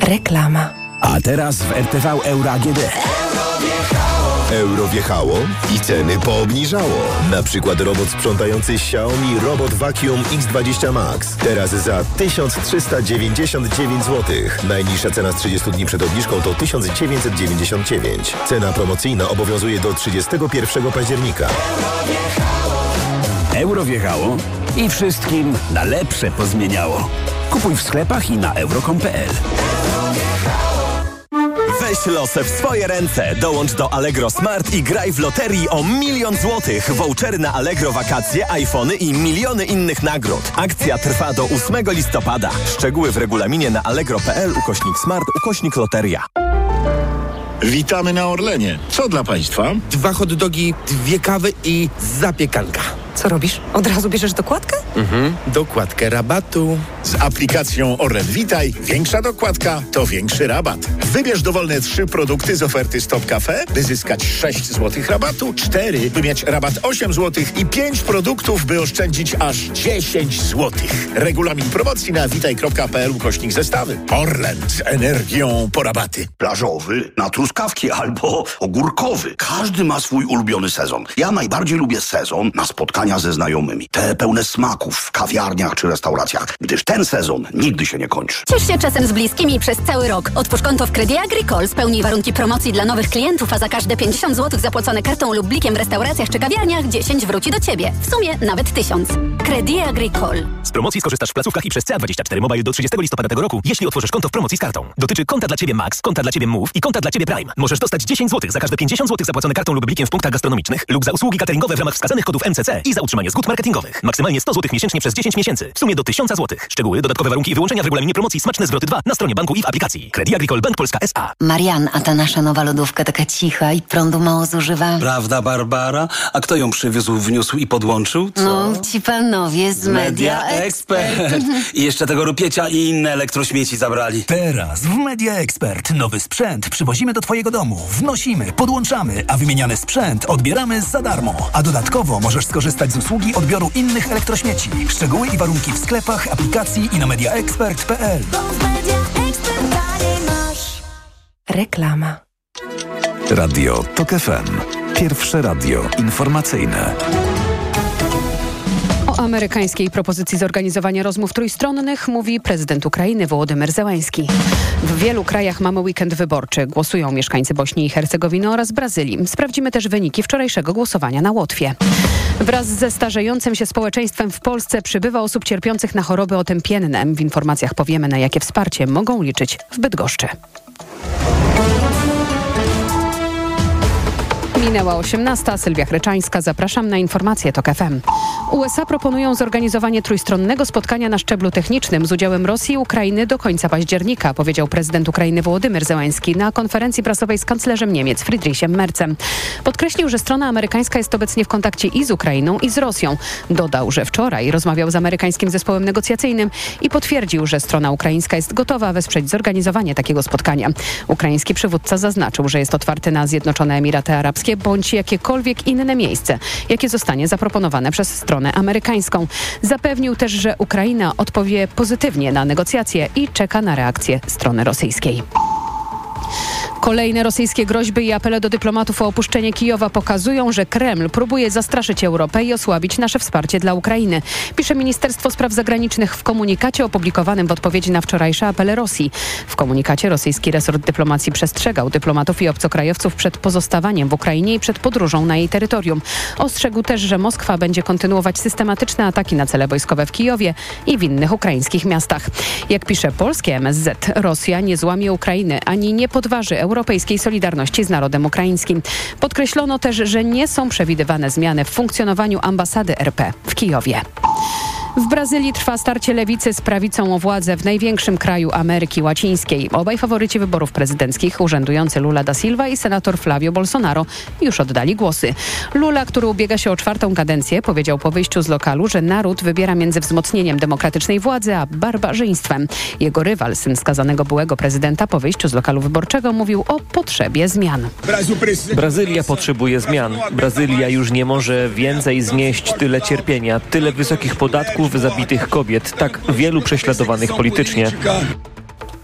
Reklama. A teraz w RTV Euro AGD. Euro wjechało i ceny poobniżało. Na przykład robot sprzątający Xiaomi Robot Vacuum X20 Max. Teraz za 1399 zł. Najniższa cena z 30 dni przed obniżką to 1999. Cena promocyjna obowiązuje do 31 października. Euro wjechało i wszystkim na lepsze pozmieniało. Kupuj w sklepach i na euro.com.pl. Weź losy w swoje ręce. Dołącz do Allegro Smart i graj w loterii o 1 000 000 złotych. Vouchery na Allegro wakacje, iPhony i miliony innych nagród. Akcja trwa do 8 listopada. Szczegóły w regulaminie na allegro.pl/smart/loteria. Witamy na Orlenie. Co dla Państwa? 2 hot dogi, 2 kawy i zapiekanka. Co robisz? Od razu bierzesz dokładkę? Dokładkę rabatu. Z aplikacją Orlen Witaj większa dokładka to większy rabat. Wybierz dowolne 3 produkty z oferty Stop Cafe, by zyskać 6 zł rabatu, 4, by mieć rabat 8 zł i 5 produktów, by oszczędzić aż 10 zł. Regulamin promocji na witaj.pl/zestawy. Orlen z energią po rabaty. Plażowy, na truskawki albo ogórkowy. Każdy ma swój ulubiony sezon. Ja najbardziej lubię sezon na spotkania ze znajomymi. Te pełne smaków w kawiarniach czy restauracjach, gdyż ten sezon nigdy się nie kończy. Ciesz się czasem z bliskimi przez cały rok. Otwórz konto w Credit Agricole, spełnij warunki promocji dla nowych klientów, a za każde 50 zł zapłacone kartą lub blikiem w restauracjach czy kawiarniach 10 wróci do Ciebie. W sumie nawet 1000. Credit Agricole. Z promocji skorzystasz w placówkach i przez CA24 Mobile do 30 listopada tego roku, jeśli otworzysz konto w promocji z kartą. Dotyczy konta dla Ciebie Max, konta dla Ciebie Move i konta dla Ciebie Prime. Możesz dostać 10 zł za każde 50 zł zapłacone kartą lub blikiem w punktach gastronomicznych lub za usługi cateringowe w ramach wskazanych kodów MCC i za utrzymanie zgód marketingowych. Maksymalnie 100 zł miesięcznie przez 10 miesięcy. W sumie do 1000 zł. Szczegóły, dodatkowe warunki i wyłączenia w regulaminie promocji Smaczne Zwroty 2 na stronie banku i w aplikacji. Credit Agricole Bank Polska S.A. Marian, a ta nasza nowa lodówka taka cicha i prądu mało zużywa. Prawda, Barbara? A kto ją przywiózł, wniósł i podłączył? Co? No, ci panowie z Media Expert. I jeszcze tego rupiecia i inne elektrośmieci zabrali. Teraz w Media Expert nowy sprzęt przywozimy do Twojego domu. Wnosimy, podłączamy, a wymieniany sprzęt odbieramy za darmo. A dodatkowo możesz skorzystać z usługi odbioru innych elektrośmieci. Szczegóły i warunki w sklepach, aplikacji i na mediaexpert.pl. Reklama. Radio TOK FM. Pierwsze radio informacyjne. O amerykańskiej propozycji zorganizowania rozmów trójstronnych mówi prezydent Ukrainy Wołodymyr Zełański. W wielu krajach mamy weekend wyborczy. Głosują mieszkańcy Bośni i Hercegowiny oraz Brazylii. Sprawdzimy też wyniki wczorajszego głosowania na Łotwie. Wraz ze starzejącym się społeczeństwem w Polsce przybywa osób cierpiących na choroby otępienne. W informacjach powiemy, na jakie wsparcie mogą liczyć w Bydgoszczy. Minęła 18. Sylwia Chryczańska. Zapraszam na informacje TOK FM. USA proponują zorganizowanie trójstronnego spotkania na szczeblu technicznym z udziałem Rosji i Ukrainy do końca października, powiedział prezydent Ukrainy Wołodymyr Zełański na konferencji prasowej z kanclerzem Niemiec Friedrichem Merzem. Podkreślił, że strona amerykańska jest obecnie w kontakcie i z Ukrainą, i z Rosją. Dodał, że wczoraj rozmawiał z amerykańskim zespołem negocjacyjnym i potwierdził, że strona ukraińska jest gotowa wesprzeć zorganizowanie takiego spotkania. Ukraiński przywódca zaznaczył, że jest otwarty na Zjednoczone Emiraty Arabskie bądź jakiekolwiek inne miejsce, jakie zostanie zaproponowane przez stronę amerykańską. Zapewnił też, że Ukraina odpowie pozytywnie na negocjacje i czeka na reakcję strony rosyjskiej. Kolejne rosyjskie groźby i apele do dyplomatów o opuszczenie Kijowa pokazują, że Kreml próbuje zastraszyć Europę i osłabić nasze wsparcie dla Ukrainy. Pisze Ministerstwo Spraw Zagranicznych w komunikacie opublikowanym w odpowiedzi na wczorajsze apele Rosji. W komunikacie rosyjski resort dyplomacji przestrzegał dyplomatów i obcokrajowców przed pozostawaniem w Ukrainie i przed podróżą na jej terytorium. Ostrzegł też, że Moskwa będzie kontynuować systematyczne ataki na cele wojskowe w Kijowie i w innych ukraińskich miastach. Jak pisze polskie MSZ, Rosja nie złamie Ukrainy ani nie podważy europejskiej solidarności z narodem ukraińskim. Podkreślono też, że nie są przewidywane zmiany w funkcjonowaniu ambasady RP w Kijowie. W Brazylii trwa starcie lewicy z prawicą o władzę w największym kraju Ameryki Łacińskiej. Obaj faworyci wyborów prezydenckich, urzędujący Lula da Silva i senator Flávio Bolsonaro, już oddali głosy. Lula, który ubiega się o 4. kadencję, powiedział po wyjściu z lokalu, że naród wybiera między wzmocnieniem demokratycznej władzy a barbarzyństwem. Jego rywal, syn skazanego byłego prezydenta, po wyjściu z lokalu wyborczego mówił o potrzebie zmian. Brazylia potrzebuje zmian. Brazylia już nie może więcej znieść tyle cierpienia, tyle wysokich podatków, zabitych kobiet, tak wielu prześladowanych politycznie.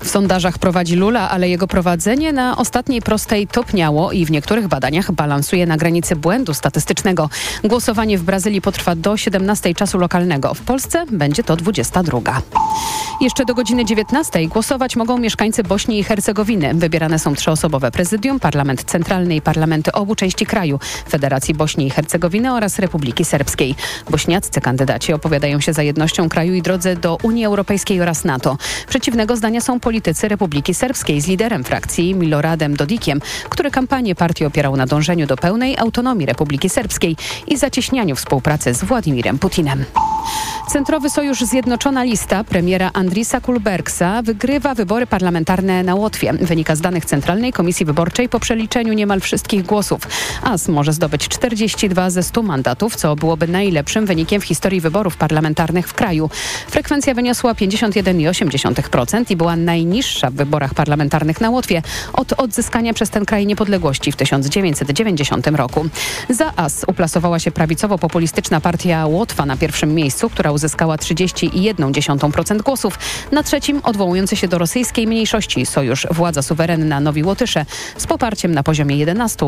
W sondażach prowadzi Lula, ale jego prowadzenie na ostatniej prostej topniało i w niektórych badaniach balansuje na granicy błędu statystycznego. Głosowanie w Brazylii potrwa do 17 czasu lokalnego. W Polsce będzie to 22. Jeszcze do godziny 19 głosować mogą mieszkańcy Bośni i Hercegowiny. Wybierane są 3-osobowe prezydium, parlament centralny i parlamenty obu części kraju, Federacji Bośni i Hercegowiny oraz Republiki Serbskiej. Bośniaccy kandydaci opowiadają się za jednością kraju i drodze do Unii Europejskiej oraz NATO. Przeciwnego zdania są politycy Republiki Serbskiej z liderem frakcji Miloradem Dodikiem, który kampanię partii opierał na dążeniu do pełnej autonomii Republiki Serbskiej i zacieśnianiu współpracy z Władimirem Putinem. Centrowy Sojusz Zjednoczona Lista premiera Andrisa Kulbergsa wygrywa wybory parlamentarne na Łotwie. Wynika z danych Centralnej Komisji Wyborczej po przeliczeniu niemal wszystkich głosów. AS może zdobyć 42 ze 100 mandatów, co byłoby najlepszym wynikiem w historii wyborów parlamentarnych w kraju. Frekwencja wyniosła 51,8% i była najniższa w wyborach parlamentarnych na Łotwie od odzyskania przez ten kraj niepodległości w 1990 roku. Za AS uplasowała się prawicowo-populistyczna partia Łotwa na pierwszym miejscu, która uzyskała 30,1% głosów. Na trzecim odwołujący się do rosyjskiej mniejszości Sojusz Władza Suwerenna Nowi Łotysze z poparciem na poziomie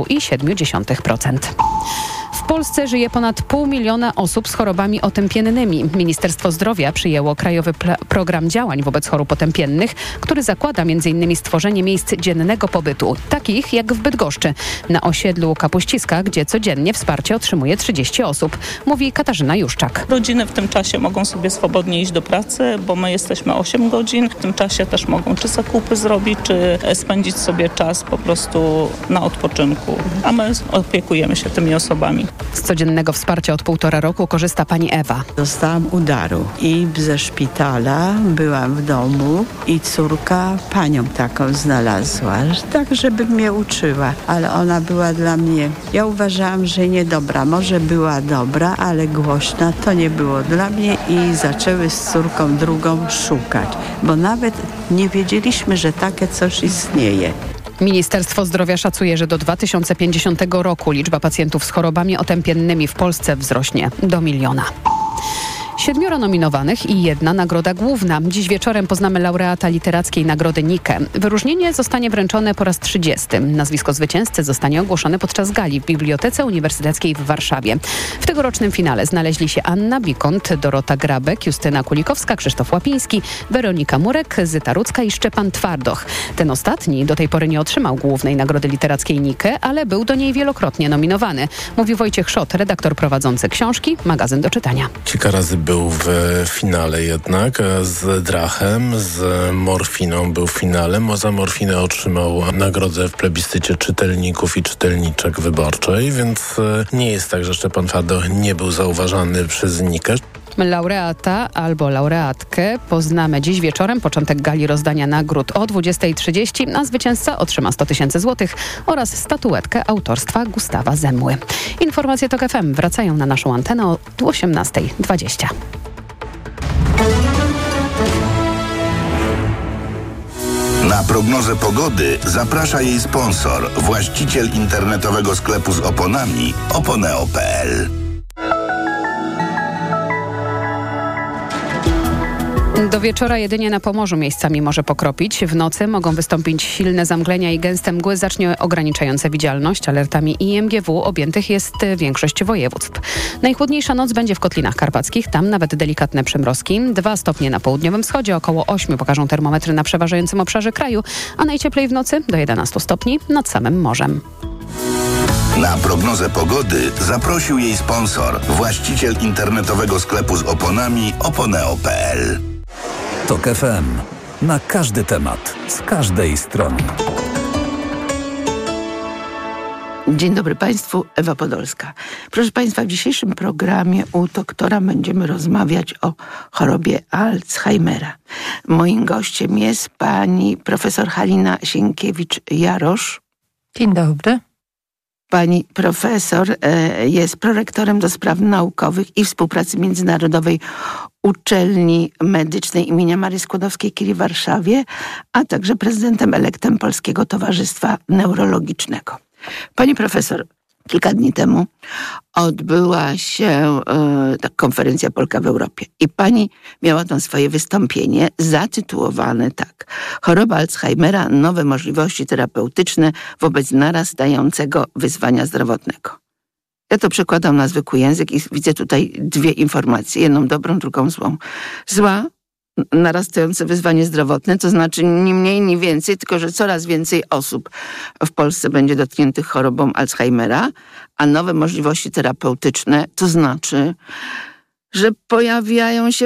11,7%. W Polsce żyje ponad 500 000 osób z chorobami otępiennymi. Ministerstwo Zdrowia przyjęło krajowy program działań wobec chorób otępiennych, który zakłada m.in. stworzenie miejsc dziennego pobytu, takich jak w Bydgoszczy, na osiedlu Kapuściska, gdzie codziennie wsparcie otrzymuje 30 osób, mówi Katarzyna Juszczak. Rodziny w tym czasie mogą sobie swobodnie iść do pracy, bo my jesteśmy 8 godzin. W tym czasie też mogą czy zakupy zrobić, czy spędzić sobie czas po prostu na odpoczynku, a my opiekujemy się tymi osobami. Z codziennego wsparcia od 1,5 roku korzysta pani Ewa. Dostałam udaru i ze szpitala byłam w domu i córka panią taką znalazła, tak żeby mnie uczyła, ale ona była dla mnie, ja uważałam, że niedobra, może była dobra, ale głośna, to nie było dla mnie i zaczęły z córką drugą szukać, bo nawet nie wiedzieliśmy, że takie coś istnieje. Ministerstwo Zdrowia szacuje, że do 2050 roku liczba pacjentów z chorobami otępiennymi w Polsce wzrośnie do 1 miliona. 7 nominowanych i 1 nagroda główna. Dziś wieczorem poznamy laureata literackiej nagrody Nike. Wyróżnienie zostanie wręczone po raz 30. Nazwisko zwycięzcy zostanie ogłoszone podczas gali w Bibliotece Uniwersyteckiej w Warszawie. W tegorocznym finale znaleźli się Anna Bikont, Dorota Grabek, Justyna Kulikowska, Krzysztof Łapiński, Weronika Murek, Zyta Rudzka i Szczepan Twardoch. Ten ostatni do tej pory nie otrzymał głównej nagrody literackiej Nike, ale był do niej wielokrotnie nominowany. Mówi Wojciech Szot, redaktor prowadzący książki, magazyn do czytania. Kilka razy był w finale jednak, z Drachem, z Morfiną był w finale. Za Morfinę otrzymał nagrodę w plebiscycie czytelników i czytelniczek wyborczej, więc nie jest tak, że Szczepan Twardoch nie był zauważany przez Nikę. Laureata albo laureatkę poznamy dziś wieczorem. Początek gali rozdania nagród o 20:30, a zwycięzca otrzyma 100 000 złotych oraz statuetkę autorstwa Gustawa Zemły. Informacje TOK FM wracają na naszą antenę o 18:20. Na prognozę pogody zaprasza jej sponsor, właściciel internetowego sklepu z oponami oponeo.pl. Do wieczora jedynie na Pomorzu miejscami może pokropić. W nocy mogą wystąpić silne zamglenia i gęste mgły, zacznie ograniczające widzialność. Alertami IMGW objętych jest większość województw. Najchłodniejsza noc będzie w Kotlinach Karpackich, tam nawet delikatne przymrozki. 2 stopnie na południowym wschodzie, około 8 pokażą termometry na przeważającym obszarze kraju, a najcieplej w nocy do 11 stopni nad samym morzem. Na prognozę pogody zaprosił jej sponsor, właściciel internetowego sklepu z oponami oponeo.pl. TOK FM. Na każdy temat, z każdej strony. Dzień dobry Państwu, Ewa Podolska. Proszę Państwa, w dzisiejszym programie u doktora będziemy rozmawiać o chorobie Alzheimera. Moim gościem jest pani profesor Halina Sienkiewicz-Jarosz. Dzień dobry. Pani profesor jest prorektorem do spraw naukowych i współpracy międzynarodowej Uczelni Medycznej im. Marii Skłodowskiej-Curie w Warszawie, a także prezydentem elektem Polskiego Towarzystwa Neurologicznego. Pani profesor, kilka dni temu odbyła się konferencja Polka w Europie. I pani miała tam swoje wystąpienie zatytułowane tak: choroba Alzheimera, nowe możliwości terapeutyczne wobec narastającego wyzwania zdrowotnego. Ja to przekładam na zwykły język i widzę tutaj dwie informacje, jedną dobrą, drugą złą. Zła, narastające wyzwanie zdrowotne, to znaczy ni mniej, ni więcej, tylko że coraz więcej osób w Polsce będzie dotkniętych chorobą Alzheimera, a nowe możliwości terapeutyczne, to znaczy, że pojawiają się,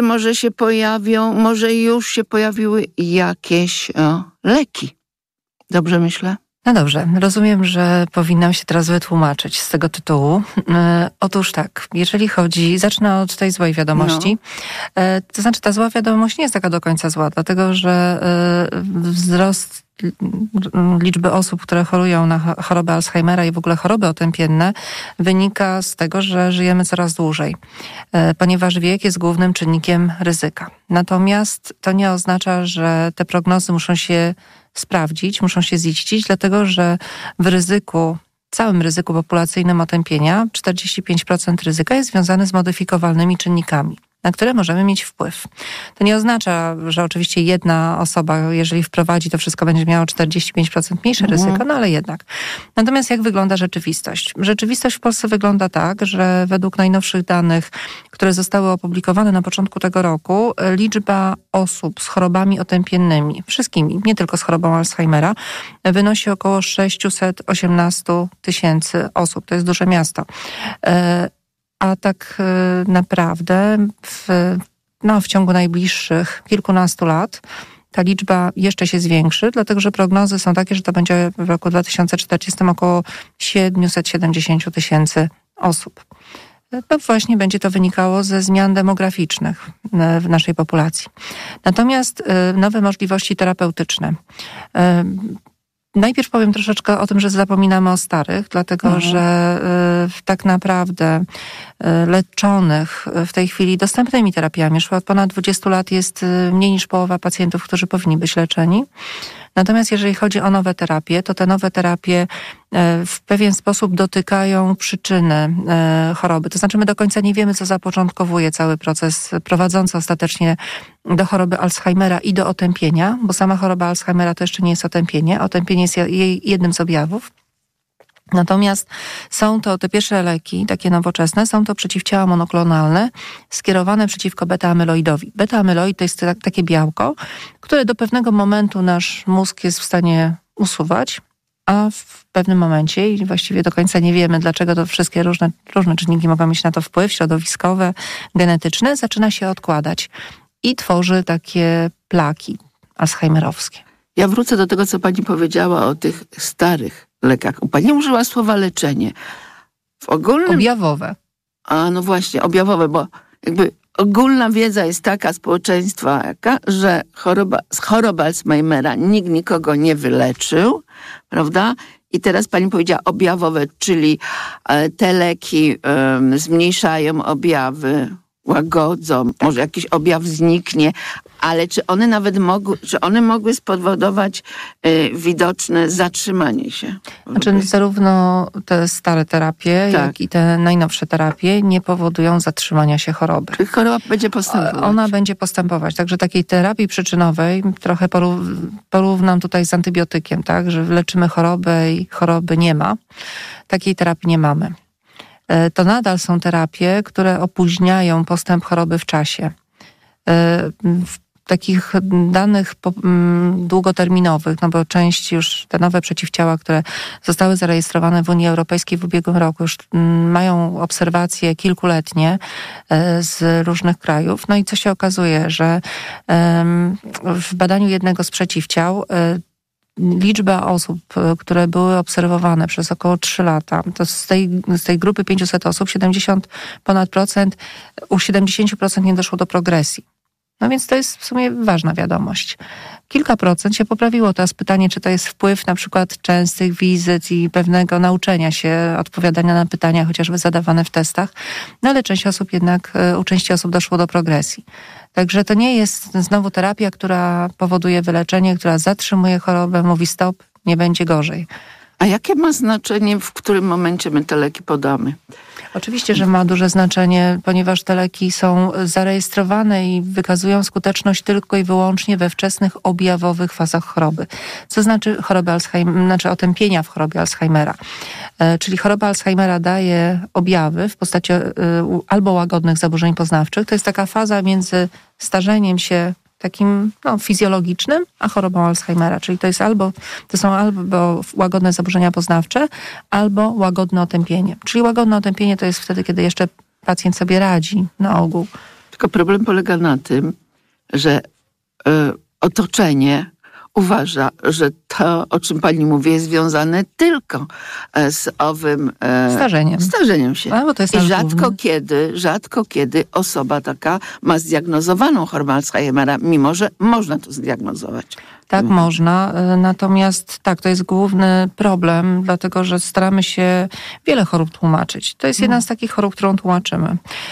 może już się pojawiły jakieś leki. Dobrze myślę? No dobrze, rozumiem, że powinnam się teraz wytłumaczyć z tego tytułu. Otóż tak, jeżeli chodzi, zacznę od tej złej wiadomości. To znaczy ta zła wiadomość nie jest taka do końca zła, dlatego że wzrost liczby osób, które chorują na chorobę Alzheimera i w ogóle choroby otępienne wynika z tego, że żyjemy coraz dłużej, ponieważ wiek jest głównym czynnikiem ryzyka. Natomiast to nie oznacza, że te prognozy muszą się sprawdzić, muszą się ziścić, dlatego że w całym ryzyku populacyjnym otępienia 45% ryzyka jest związane z modyfikowalnymi czynnikami, na które możemy mieć wpływ. To nie oznacza, że oczywiście jedna osoba, jeżeli wprowadzi, to wszystko będzie miało 45% mniejsze ryzyko, no ale jednak. Natomiast jak wygląda rzeczywistość? Rzeczywistość w Polsce wygląda tak, że według najnowszych danych, które zostały opublikowane na początku tego roku, liczba osób z chorobami otępiennymi, wszystkimi, nie tylko z chorobą Alzheimera, wynosi około 618 000 osób. To jest duże miasto. A tak naprawdę w ciągu najbliższych kilkunastu lat ta liczba jeszcze się zwiększy, dlatego że prognozy są takie, że to będzie w roku 2040 około 770 000 osób. No właśnie będzie to wynikało ze zmian demograficznych w naszej populacji. Natomiast nowe możliwości terapeutyczne. Najpierw powiem troszeczkę o tym, że zapominamy o starych, dlatego że tak naprawdę leczonych w tej chwili dostępnymi terapiami już od ponad 20 lat jest mniej niż połowa pacjentów, którzy powinni być leczeni. Natomiast jeżeli chodzi o nowe terapie, to te nowe terapie w pewien sposób dotykają przyczyny choroby. To znaczy my do końca nie wiemy, co zapoczątkowuje cały proces prowadzący ostatecznie do choroby Alzheimera i do otępienia, bo sama choroba Alzheimera to jeszcze nie jest otępienie. Otępienie jest jej jednym z objawów. Natomiast są to te pierwsze leki, takie nowoczesne, są to przeciwciała monoklonalne skierowane przeciwko beta-amyloidowi. Beta-amyloid to jest takie białko, które do pewnego momentu nasz mózg jest w stanie usuwać, a w pewnym momencie, i właściwie do końca nie wiemy, dlaczego to wszystkie różne czynniki mogą mieć na to wpływ, środowiskowe, genetyczne, zaczyna się odkładać i tworzy takie plaki alzheimerowskie. Ja wrócę do tego, co pani powiedziała o tych starych lekach. Pani użyła słowa leczenie. W ogólnym... Objawowe. A no właśnie, objawowe, bo jakby ogólna wiedza jest taka społeczeństwa, że choroba Alzheimera nikt nikogo nie wyleczył, prawda? I teraz pani powiedziała objawowe, czyli te leki zmniejszają objawy, łagodzą, może jakiś objaw zniknie, ale czy one mogły spowodować widoczne zatrzymanie się? Znaczy zarówno te stare terapie, jak i te najnowsze terapie nie powodują zatrzymania się choroby. Czyli choroba będzie postępować. Ona będzie postępować. Także takiej terapii przyczynowej trochę porównam tutaj z antybiotykiem, tak, że leczymy chorobę i choroby nie ma. Takiej terapii nie mamy. To nadal są terapie, które opóźniają postęp choroby w czasie. W takich danych długoterminowych, no bo część już te nowe przeciwciała, które zostały zarejestrowane w Unii Europejskiej w ubiegłym roku, już mają obserwacje kilkuletnie z różnych krajów. No i co się okazuje, że w badaniu jednego z przeciwciał liczba osób, które były obserwowane przez około 3 lata, to z tej grupy 500 osób 70% u 70% nie doszło do progresji. No więc to jest w sumie ważna wiadomość. Kilka procent się poprawiło. Teraz pytanie, czy to jest wpływ na przykład częstych wizyt i pewnego nauczenia się, odpowiadania na pytania, chociażby zadawane w testach. No ale u części osób doszło do progresji. Także to nie jest znowu terapia, która powoduje wyleczenie, która zatrzymuje chorobę, mówi stop, nie będzie gorzej. A jakie ma znaczenie, w którym momencie my te leki podamy? Oczywiście, że ma duże znaczenie, ponieważ te leki są zarejestrowane i wykazują skuteczność tylko i wyłącznie we wczesnych objawowych fazach choroby. Co znaczy otępienia w chorobie Alzheimera. Czyli choroba Alzheimera daje objawy w postaci albo łagodnych zaburzeń poznawczych. To jest taka faza między starzeniem się takim fizjologicznym, a chorobą Alzheimera. Czyli to są albo łagodne zaburzenia poznawcze, albo łagodne otępienie. Czyli łagodne otępienie to jest wtedy, kiedy jeszcze pacjent sobie radzi na ogół. Tylko problem polega na tym, że otoczenie uważa, że to, o czym pani mówi, jest związane tylko z owym starzeniem się. A, bo to jest I rzadko kiedy osoba taka ma zdiagnozowaną chorobę Alzheimera, mimo że można to zdiagnozować. Tak, można. Natomiast to jest główny problem, dlatego że staramy się wiele chorób tłumaczyć. To jest jedna z takich chorób, którą tłumaczymy.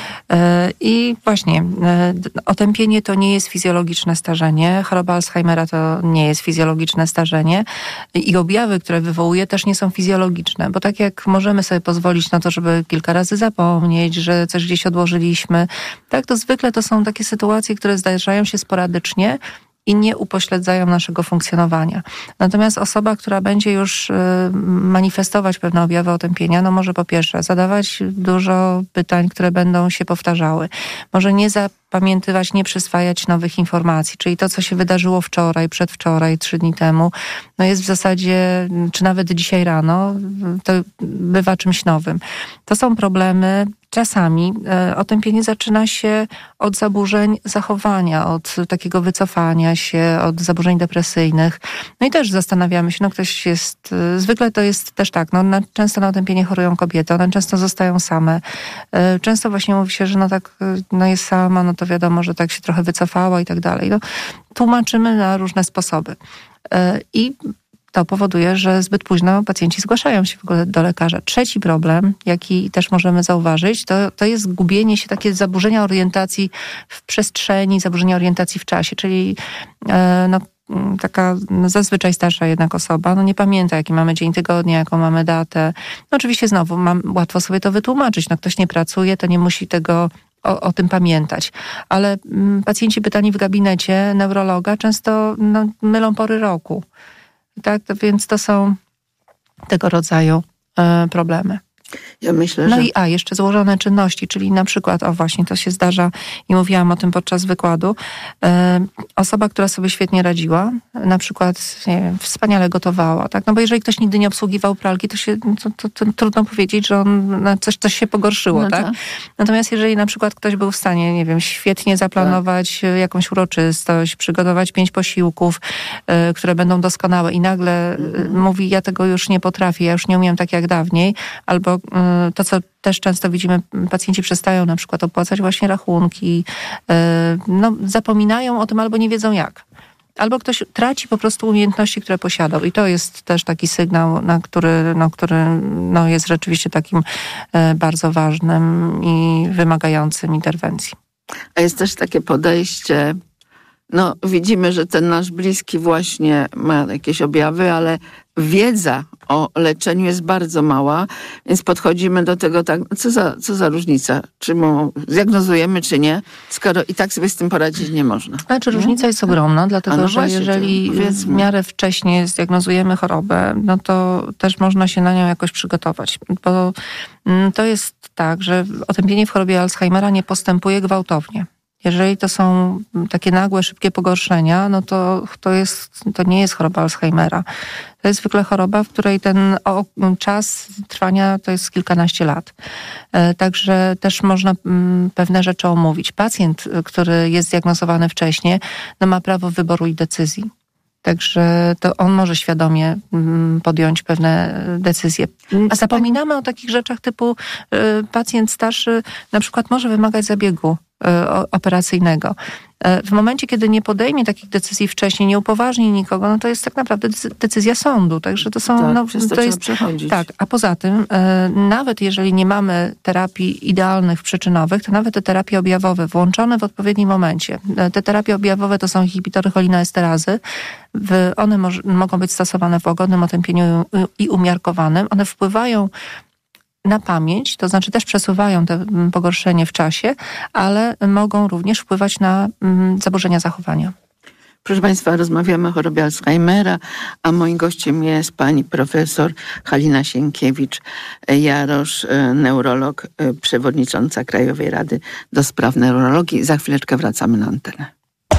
I właśnie otępienie to nie jest fizjologiczne starzenie, choroba Alzheimera to nie jest fizjologiczne starzenie i objawy, które wywołuje, też nie są fizjologiczne, bo tak jak możemy sobie pozwolić na to, żeby kilka razy zapomnieć, że coś gdzieś odłożyliśmy, tak, to zwykle to są takie sytuacje, które zdarzają się sporadycznie i nie upośledzają naszego funkcjonowania. Natomiast osoba, która będzie już manifestować pewne objawy otępienia, może po pierwsze zadawać dużo pytań, które będą się powtarzały. Może nie zapamiętywać, nie przyswajać nowych informacji, czyli to, co się wydarzyło wczoraj, przedwczoraj, 3 dni temu, jest w zasadzie, czy nawet dzisiaj rano, to bywa czymś nowym. To są problemy. Czasami otępienie zaczyna się od zaburzeń zachowania, od takiego wycofania się, od zaburzeń depresyjnych. No i też zastanawiamy się, ktoś jest, zwykle to jest też tak, często na otępienie chorują kobiety, one często zostają same. Często właśnie mówi się, że jest sama, to wiadomo, że tak się trochę wycofała i tak dalej. Tłumaczymy na różne sposoby. I to powoduje, że zbyt późno pacjenci zgłaszają się w ogóle do lekarza. Trzeci problem, jaki też możemy zauważyć, to jest gubienie się, takie zaburzenia orientacji w przestrzeni, zaburzenia orientacji w czasie, czyli taka zazwyczaj starsza jednak osoba, nie pamięta, jaki mamy dzień tygodnia, jaką mamy datę. Oczywiście znowu łatwo sobie to wytłumaczyć. Ktoś nie pracuje, to nie musi tego o tym pamiętać. Ale pacjenci pytani w gabinecie neurologa często mylą pory roku. Tak, więc to są tego rodzaju problemy. Ja myślę, że... I jeszcze złożone czynności, czyli na przykład, właśnie to się zdarza i mówiłam o tym podczas wykładu, osoba, która sobie świetnie radziła, na przykład wspaniale gotowała, tak? Bo jeżeli ktoś nigdy nie obsługiwał pralki, to trudno powiedzieć, że coś się pogorszyło, tak? Natomiast jeżeli na przykład ktoś był w stanie, świetnie zaplanować jakąś uroczystość, przygotować 5 posiłków, które będą doskonałe i nagle mówi, ja tego już nie potrafię, ja już nie umiem tak jak dawniej, albo to, co też często widzimy, pacjenci przestają na przykład opłacać właśnie rachunki, zapominają o tym albo nie wiedzą jak. Albo ktoś traci po prostu umiejętności, które posiadał. I to jest też taki sygnał, który jest rzeczywiście takim bardzo ważnym i wymagającym interwencji. A jest też takie podejście, widzimy, że ten nasz bliski właśnie ma jakieś objawy, ale wiedza o leczeniu jest bardzo mała, więc podchodzimy do tego tak, co za różnica, czy mu zdiagnozujemy, czy nie, skoro i tak sobie z tym poradzić nie można. Różnica jest ogromna, dlatego że jeżeli w miarę wcześnie zdiagnozujemy chorobę, to też można się na nią jakoś przygotować, bo to jest tak, że otępienie w chorobie Alzheimera nie postępuje gwałtownie. Jeżeli to są takie nagłe, szybkie pogorszenia, to nie jest choroba Alzheimera. To jest zwykle choroba, w której ten czas trwania to jest kilkanaście lat. Także też można pewne rzeczy omówić. Pacjent, który jest zdiagnozowany wcześniej, ma prawo wyboru i decyzji. Także to on może świadomie podjąć pewne decyzje. A zapominamy o takich rzeczach typu pacjent starszy na przykład może wymagać zabiegu operacyjnego. W momencie, kiedy nie podejmie takich decyzji wcześniej, nie upoważni nikogo, no to jest tak naprawdę decyzja sądu. Także to są... Tak, przez to trzeba przechodzić. Tak, a poza tym, nawet jeżeli nie mamy terapii idealnych, przyczynowych, to nawet te terapie objawowe włączone w odpowiednim momencie. Te terapie objawowe to są inhibitory cholinesterazy. One mogą być stosowane w łagodnym otępieniu i umiarkowanym. One wpływają na pamięć, to znaczy też przesuwają te pogorszenie w czasie, ale mogą również wpływać na zaburzenia zachowania. Proszę Państwa, rozmawiamy o chorobie Alzheimera, a moim gościem jest pani profesor Halina Sienkiewicz-Jarosz, neurolog, przewodnicząca Krajowej Rady do Spraw Neurologii. Za chwileczkę wracamy na antenę.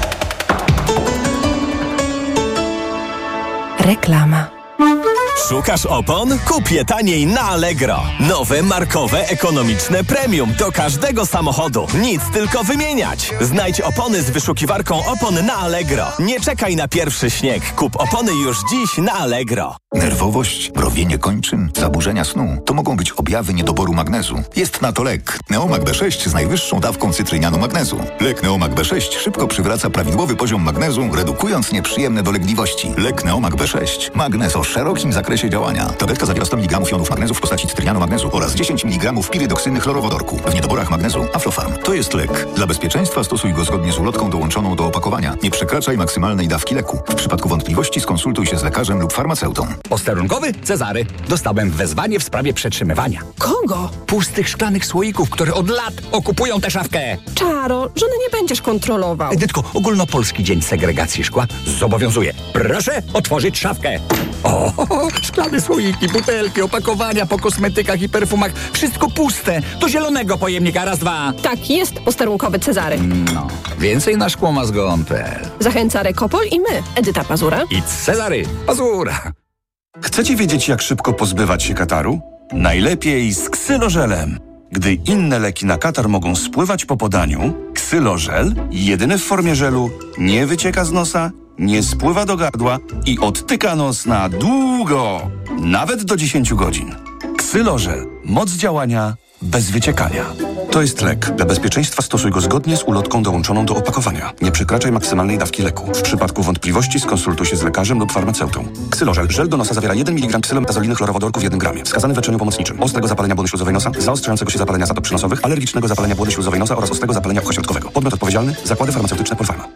Reklama. Szukasz opon? Kup je taniej na Allegro. Nowe, markowe, ekonomiczne premium do każdego samochodu. Nic, tylko wymieniać. Znajdź opony z wyszukiwarką opon na Allegro. Nie czekaj na pierwszy śnieg. Kup opony już dziś na Allegro. Nerwowość, mrowienie kończyn, zaburzenia snu to mogą być objawy niedoboru magnezu. Jest na to lek Neomag B6 z najwyższą dawką cytrynianu magnezu. Lek Neomag B6 szybko przywraca prawidłowy poziom magnezu, redukując nieprzyjemne dolegliwości. Lek Neomag B6. Magnez o szerokim zakresie działania. Tabletka zawiera 100 mg jonów magnezu w postaci cytrynianu magnezu oraz 10 mg pirydoksyny chlorowodorku. W niedoborach magnezu Aflofarm. To jest lek. Dla bezpieczeństwa stosuj go zgodnie z ulotką dołączoną do opakowania. Nie przekraczaj maksymalnej dawki leku. W przypadku wątpliwości skonsultuj się z lekarzem lub farmaceutą. Posterunkowy Cezary. Dostałem wezwanie w sprawie przetrzymywania. Kogo? Pustych szklanych słoików, które od lat okupują tę szafkę. Czaro, żony nie będziesz kontrolował. Edytko, Ogólnopolski Dzień Segregacji Szkła zobowiązuje. Proszę otworzyć szafkę. O, szklane słoiki, butelki, opakowania po kosmetykach i perfumach. Wszystko puste. Do zielonego pojemnika. Raz, dwa. Tak, jest posterunkowy Cezary. No, więcej na szkłomazgon.pl. Zachęca Rekopol i my, Edyta Pazura i Cezary Pazura. Chcecie wiedzieć, jak szybko pozbywać się kataru? Najlepiej z ksylożelem. Gdy inne leki na katar mogą spływać po podaniu, ksylożel, jedyny w formie żelu, nie wycieka z nosa, nie spływa do gardła i odtyka nos na długo, nawet do 10 godzin. Ksylożel. Moc działania bez wyciekania. To jest lek. Dla bezpieczeństwa stosuj go zgodnie z ulotką dołączoną do opakowania. Nie przekraczaj maksymalnej dawki leku. W przypadku wątpliwości skonsultuj się z lekarzem lub farmaceutą. Ksylożel. Żel do nosa zawiera 1 mg ksylomazoliny chlorowodorku w 1 gramie. Wskazany w leczeniu pomocniczym. Ostrego zapalenia błony śluzowej nosa, zaostrzającego się zapalenia zatop przynosowych, alergicznego zapalenia błony śluzowej nosa oraz ostrego zapalenia uchośrodkowego. Podmiot odpowiedzialny. Zakłady farmaceutyczne Polpharma.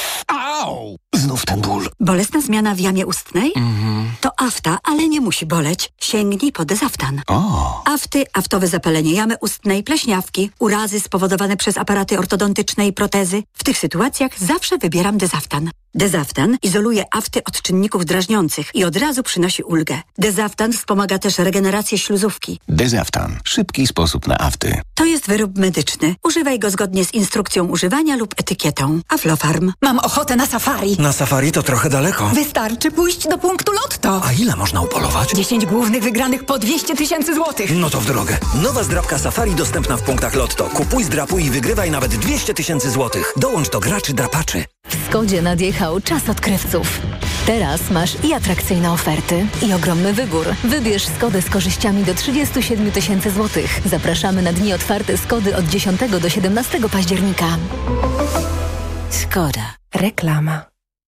Au! Znów ten ból. Bolesna zmiana w jamie ustnej? To afta, ale nie musi boleć. Sięgnij po Dezaftan. Afty, aftowe zapalenie jamy ustnej, pleśniawki, urazy spowodowane przez aparaty ortodontyczne i protezy. W tych sytuacjach zawsze wybieram Dezaftan. Dezaftan izoluje afty od czynników drażniących i od razu przynosi ulgę. Dezaftan wspomaga też regenerację śluzówki. Dezaftan. Szybki sposób na afty. To jest wyrób medyczny. Używaj go zgodnie z instrukcją używania lub etykietą. Aflofarm. Mam ochotę na safari. Na safari to trochę daleko. Wystarczy pójść do punktu Lotto. A ile można upolować? 10 głównych wygranych po 200 000 złotych. No to w drogę. Nowa zdrabka safari dostępna w punktach Lotto. Kupuj, zdrapuj i wygrywaj nawet 200 000 złotych. Dołącz do graczy drapaczy. W Skodzie nadjechał czas odkrywców. Teraz masz i atrakcyjne oferty, i ogromny wybór. Wybierz Skodę z korzyściami do 37 000 złotych. Zapraszamy na dni otwarte Skody od 10 do 17 października. Skoda. Reklama.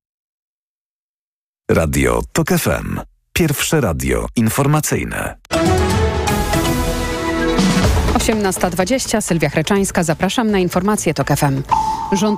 Radio TOK FM. Pierwsze radio informacyjne. 18:20, Sylwia Chreczańska. Zapraszam na informacje TOK FM. Rząd